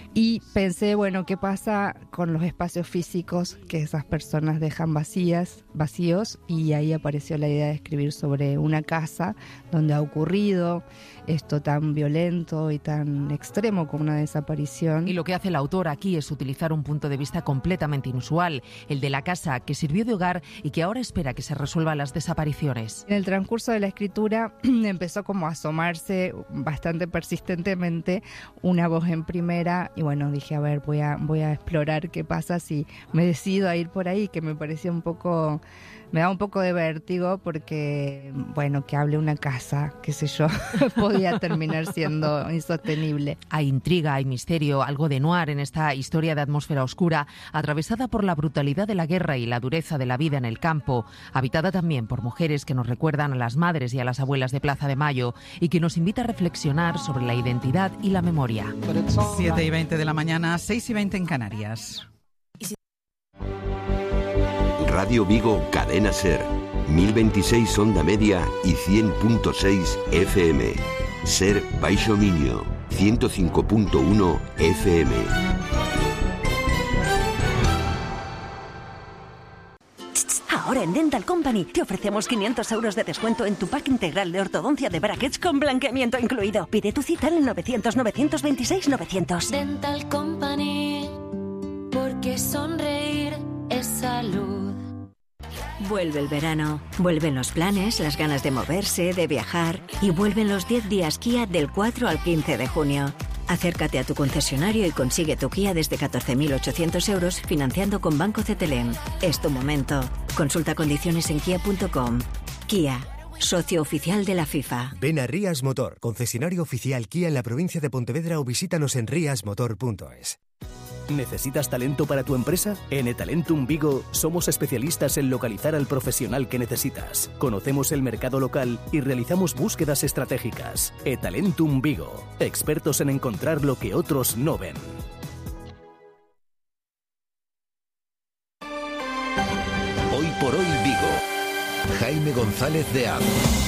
Y pensé, bueno, ¿qué pasa con los espacios físicos que esas personas dejan vacíos? Y ahí apareció la idea de escribir sobre una casa donde ha ocurrido esto tan violento y tan extremo como una desaparición. Y lo que hace la autora aquí es utilizar un punto de vista completamente inusual, el de la casa que sirvió de hogar y que ahora espera que se resuelvan las desapariciones. En el transcurso de la escritura empezó como a asomarse bastante persistentemente una voz en primera y bueno, dije, a ver, voy a explorar qué pasa si me decido a ir por ahí, que me parecía me da un poco de vértigo porque, bueno, que hable una casa, qué sé yo, podía terminar siendo insostenible. Hay intriga, hay misterio, algo de noir en esta historia de atmósfera oscura, atravesada por la brutalidad de la guerra y la dureza de la vida en el campo, habitada también por mujeres que nos recuerdan a las madres y a las abuelas de Plaza de Mayo y que nos invita a reflexionar sobre la identidad y la memoria. 7:20 de la mañana, 6:20 en Canarias. Radio Vigo, Cadena Ser, 1026 onda media y 100.6 FM. Ser Baixo Miño, 105.1 FM. Ahora en Dental Company te ofrecemos 500 euros de descuento en tu pack integral de ortodoncia de brackets con blanqueamiento incluido. Pide tu cita en el 900-926-900. Dental Company, porque sonreír es salud. Vuelve el verano, vuelven los planes, las ganas de moverse, de viajar y vuelven los 10 días Kia del 4 al 15 de junio. Acércate a tu concesionario y consigue tu Kia desde 14.800 euros financiando con Banco CTLM. Es tu momento. Consulta condiciones en kia.com. Kia, socio oficial de la FIFA. Ven a Rías Motor, concesionario oficial Kia en la provincia de Pontevedra o visítanos en riasmotor.es. ¿Necesitas talento para tu empresa? En eTalentum Vigo somos especialistas en localizar al profesional que necesitas. Conocemos el mercado local y realizamos búsquedas estratégicas. eTalentum Vigo, expertos en encontrar lo que otros no ven. Hoy por hoy Vigo. Jaime González de Aro.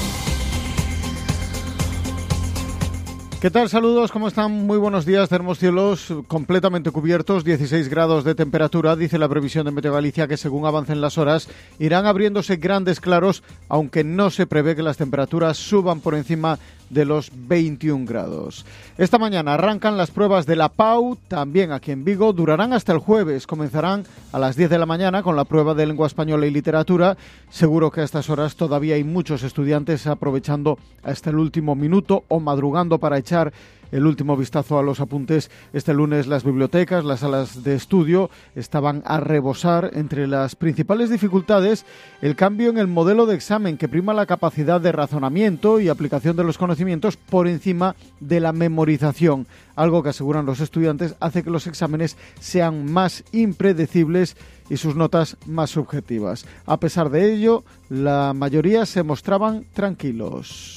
¿Qué tal? Saludos, ¿cómo están? Muy buenos días. Tenemos cielos completamente cubiertos, 16 grados de temperatura. Dice la previsión de Meteo Galicia que según avancen las horas irán abriéndose grandes claros, aunque no se prevé que las temperaturas suban por encima de los 21 grados. Esta mañana arrancan las pruebas de la PAU, también aquí en Vigo, durarán hasta el jueves. Comenzarán a las 10 de la mañana con la prueba de lengua española y literatura. Seguro que a estas horas todavía hay muchos estudiantes aprovechando hasta el último minuto o madrugando para echar el último vistazo a los apuntes. Este lunes las bibliotecas, las salas de estudio estaban a rebosar. Entre las principales dificultades, el cambio en el modelo de examen que prima la capacidad de razonamiento y aplicación de los conocimientos por encima de la memorización, algo que aseguran los estudiantes hace que los exámenes sean más impredecibles y sus notas más subjetivas. A pesar de ello, la mayoría se mostraban tranquilos.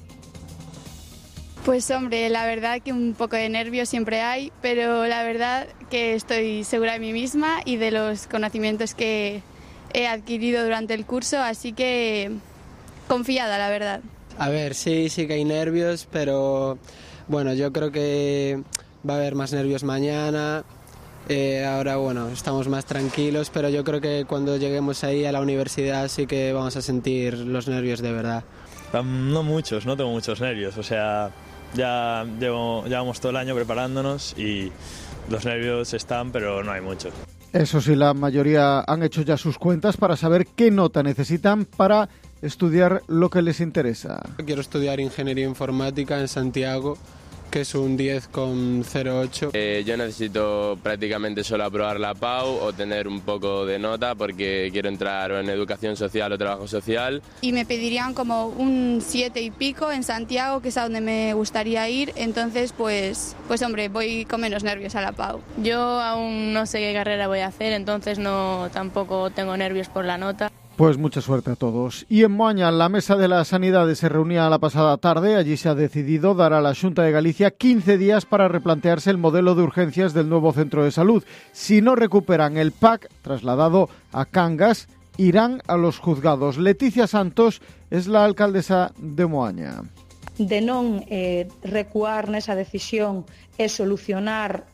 Pues hombre, la verdad que un poco de nervios siempre hay, pero la verdad que estoy segura de mí misma y de los conocimientos que he adquirido durante el curso, así que confiada, la verdad. A ver, sí que hay nervios, pero bueno, yo creo que va a haber más nervios mañana. Ahora, bueno, estamos más tranquilos, pero yo creo que cuando lleguemos ahí a la universidad sí que vamos a sentir los nervios de verdad. No muchos, no tengo muchos nervios, o sea, ya llevamos todo el año preparándonos y los nervios están, pero no hay muchos. Eso sí, la mayoría han hecho ya sus cuentas para saber qué nota necesitan para estudiar lo que les interesa. Quiero estudiar Ingeniería Informática en Santiago, que es un 10,08. Yo necesito prácticamente solo aprobar la PAU o tener un poco de nota porque quiero entrar o en Educación Social o Trabajo Social. Y me pedirían como un 7 y pico en Santiago, que es a donde me gustaría ir, entonces pues hombre, voy con menos nervios a la PAU. Yo aún no sé qué carrera voy a hacer, entonces tampoco tengo nervios por la nota. Pues mucha suerte a todos. Y en Moaña, la Mesa de las Sanidades se reunía la pasada tarde. Allí se ha decidido dar a la Xunta de Galicia 15 días para replantearse el modelo de urgencias del nuevo centro de salud. Si no recuperan el PAC trasladado a Cangas, irán a los juzgados. Leticia Santos es la alcaldesa de Moaña. De non recuar nesa decisión e solucionar